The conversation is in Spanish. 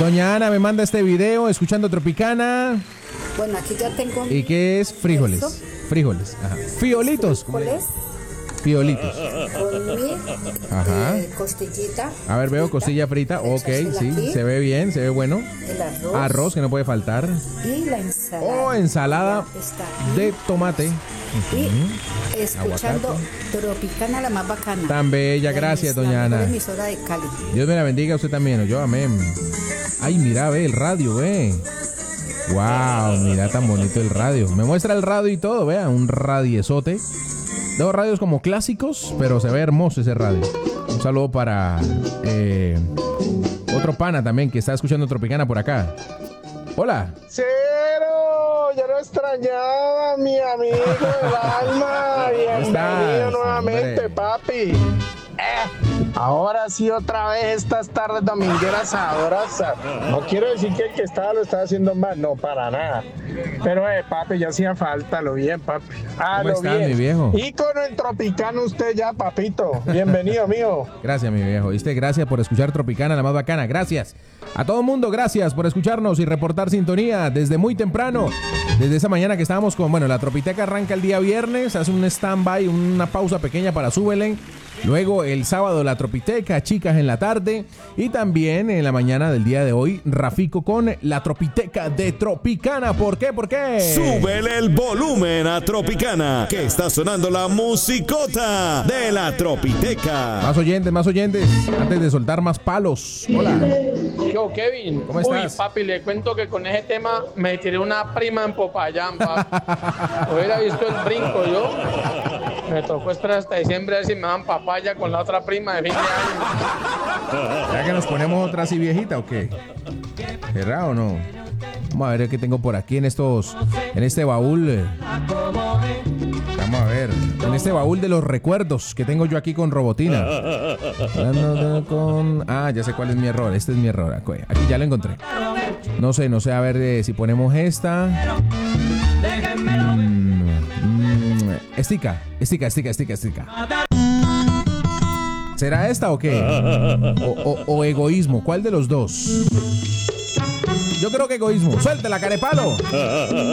Doña Ana me manda este video escuchando Tropicana. Bueno, aquí ya tengo. ¿Y qué es? Frijoles. Esto. Frijoles. Ajá. Fiolitos. Frijoles Fiolitos. con mi Ajá. costillita. A ver, veo costilla frita. Ok, Echársela sí. aquí. Se ve bien, se ve bueno. El arroz. Arroz que no puede faltar. Y la ensalada. Oh, ensalada Está aquí. de tomate. Y escuchando Aguacate. Tropicana, la más bacana. Tan bella, gracias, doña La mejor Ana. emisora de Cali. Dios me la bendiga a usted también, yo, amén. Ay, mira, ve el radio, ve. Wow, mira tan bonito el radio. Me muestra el radio y todo, vea, un radiezote. Dos radios como clásicos, pero se ve hermoso ese radio. Un saludo para otro pana también que está escuchando Tropicana por acá. Hola. Cero, ya lo extrañaba, mi amigo del alma. Bienvenido estás, nuevamente, hombre? papi. Ahora sí, otra vez estas tardes domingueras sabrosas. No quiero decir que el que estaba lo estaba haciendo mal, no, para nada. Pero, papi, ya hacía falta, lo bien, papi. ¿Cómo Lo estás, bien. mi viejo? Ícono en Tropicano usted ya, papito. Bienvenido, amigo. Gracias, mi viejo. ¿Viste? Gracias por escuchar Tropicana, la más bacana. Gracias. A todo el mundo, gracias por escucharnos y reportar sintonía desde muy temprano. Desde esa mañana que estábamos con... Bueno, la Tropiteca arranca el día viernes, hace un stand-by, una pausa pequeña para Súbelen. Luego el sábado la Tropiteca, chicas en la tarde. Y también en la mañana del día de hoy, Rafico con la Tropiteca de Tropicana. ¿Por qué? ¿Por qué? Súbele el volumen a Tropicana, que está sonando la musicota de la Tropiteca. Más oyentes, antes de soltar más palos. Hola. Yo, Kevin. ¿Cómo estás? Uy, papi, le cuento que con ese tema me tiré una prima en Popayán, papi. Hubiera visto el brinco yo. Me tocó esperar hasta diciembre a ver si me dan papaya con la otra prima de fin de año. ¿Ya que nos ponemos otra así viejita o qué? ¿Cerrado o no? Vamos a ver qué tengo por aquí en este baúl. Vamos a ver. En este baúl de los recuerdos que tengo yo aquí con Robotina. Ya sé cuál es mi error. Este es mi error. Aquí ya lo encontré. No sé, a ver si ponemos esta. Estica. ¿Será esta o qué? O egoísmo. ¿Cuál de los dos? Yo creo que egoísmo. Suéltela, carepalo.